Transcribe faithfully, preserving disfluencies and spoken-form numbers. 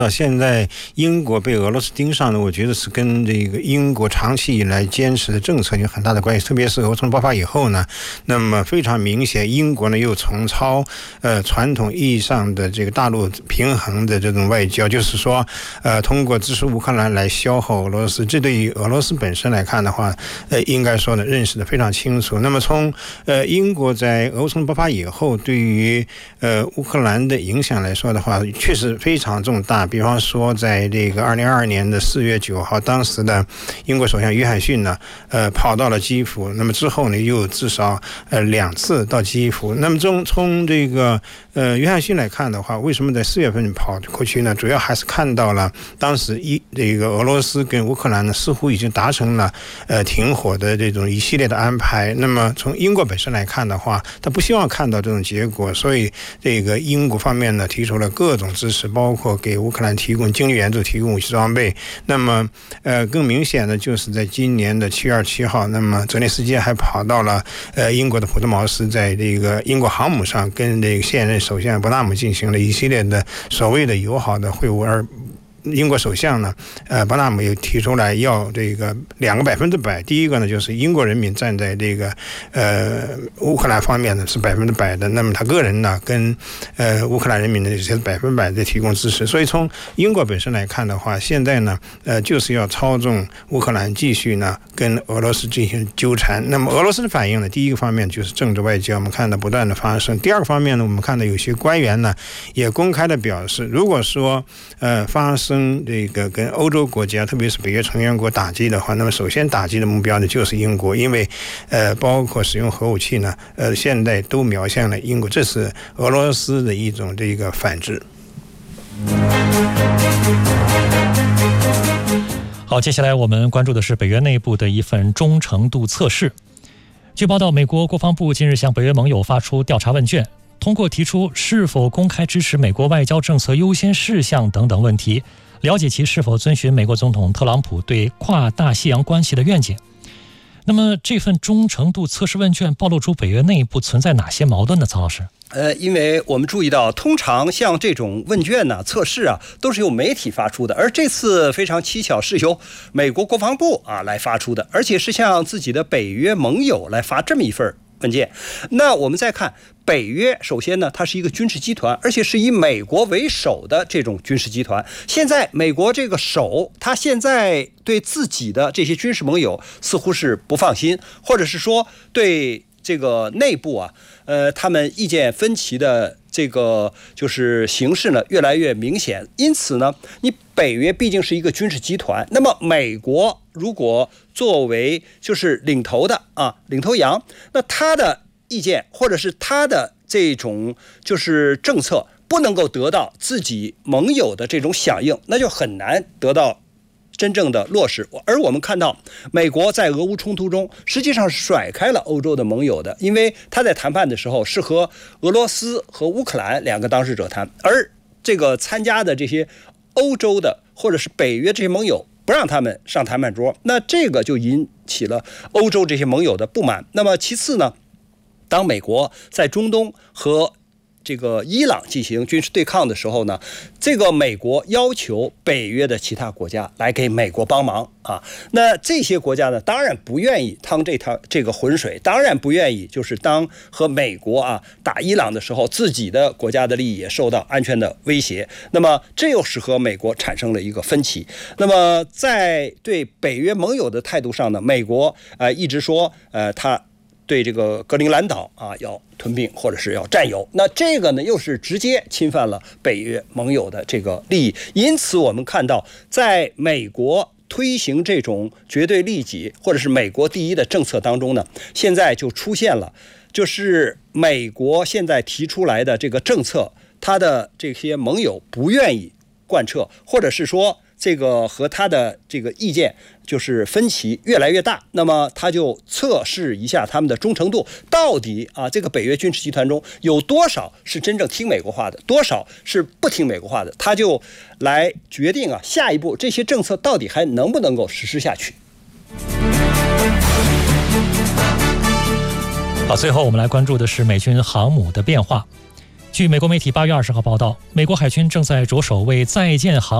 现在英国被俄罗斯盯上呢，我觉得是跟这个英国长期以来坚持的政策有很大的关系。特别是俄冲爆发以后呢，那么非常明显，英国呢又重操呃传统意义上的这个大陆平衡的这种外交，就是说呃通过支持乌克兰来消耗俄罗斯。这对于俄罗斯本身来看的话，呃应该说呢认识的非常清楚。那么从呃英国在俄冲爆发以后对于呃乌克兰的影响来说的话，确实非常重大。比方说，在这个二零二二年的四月九号，当时的英国首相约翰逊呢，呃，跑到了基辅。那么之后呢，又至少呃两次到基辅。那么从从这个呃约翰逊来看的话，为什么在四月份跑过去呢？主要还是看到了当时一这个俄罗斯跟乌克兰呢，似乎已经达成了呃停火的这种一系列的安排。那么从英国本身来看的话，他不希望看到这种结果，所以这个英国方面呢，提出了各种支持，包括给乌克兰提供经济援助、提供武器装备。那么，呃，更明显的就是在今年的七月二十七号，那么泽连斯基还跑到了呃英国的普特茅斯，在这个英国航母上跟这个现任首相伯纳姆进行了一系列的所谓的友好的会晤，而英国首相呢，呃，伯纳姆也提出来要这个两个百分之百。第一个呢，就是英国人民站在这个呃乌克兰方面呢是百分之百的，那么他个人呢跟呃乌克兰人民呢也是百分百的提供支持。所以从英国本身来看的话，现在呢呃就是要操纵乌克兰继续呢跟俄罗斯进行纠缠。那么俄罗斯的反应呢，第一个方面就是政治外交，我们看到不断的发生。第二个方面呢，我们看到有些官员呢也公开的表示，如果说呃发生这个跟欧洲国家，特别是北约成员国打击的话，那么首先打击的目标呢就是英国，因为呃包括使用核武器呢，呃现在都瞄向了英国，这是俄罗斯的一种这个反制。 好，接下来我们关注的是北约内部的一份忠诚度测试。据报道，美国国防部近日向北约盟友发出调查问卷，通过提出是否公开支持美国外交政策优先事项等等问题，了解其是否遵循美国总统特朗普对跨大西洋关系的愿景。那么这份忠诚度测试问卷暴露出北约内部存在哪些矛盾呢？曹老师？ 呃，因为我们注意到，通常像这种问卷呢、测试啊，都是由媒体发出的，而这次非常蹊跷，是由美国国防部啊来发出的，而且是向自己的北约盟友来发这么一份问卷。那我们再看北约，首先呢，它是一个军事集团，而且是以美国为首的这种军事集团。现在美国这个首，他现在对自己的这些军事盟友似乎是不放心，或者是说对这个内部啊，呃，他们意见分歧的这个就是形势呢越来越明显。因此呢，你北约毕竟是一个军事集团，那么美国如果作为就是领头的啊领头羊，那他的意见或者是他的这种就是政策不能够得到自己盟友的这种响应，那就很难得到真正的落实。而我们看到美国在俄乌冲突中实际上是甩开了欧洲的盟友的，因为他在谈判的时候是和俄罗斯和乌克兰两个当事者谈，而这个参加的这些欧洲的或者是北约这些盟友不让他们上谈判桌，那这个就引起了欧洲这些盟友的不满。那么其次呢，当美国在中东和这个伊朗进行军事对抗的时候呢，这个美国要求北约的其他国家来给美国帮忙啊。那这些国家呢，当然不愿意趟这趟这个浑水，当然不愿意就是当和美国啊打伊朗的时候，自己的国家的利益也受到安全的威胁。那么这又使和美国产生了一个分歧。那么在对北约盟友的态度上呢，美国呃一直说呃他对这个格陵兰岛啊要吞并或者是要占有，那这个呢又是直接侵犯了北约盟友的这个利益。因此我们看到，在美国推行这种绝对利己或者是美国第一的政策当中呢，现在就出现了，就是美国现在提出来的这个政策，他的这些盟友不愿意贯彻，或者是说这个和他的这个意见就是分歧越来越大，那么他就测试一下他们的忠诚度，到底啊这个北约军事集团中有多少是真正听美国话的，多少是不听美国话的，他就来决定啊下一步这些政策到底还能不能够实施下去。 好，最后我们来关注的是美军航母的变化。 据美国媒体八月二十号报道，美国海军正在着手为在建航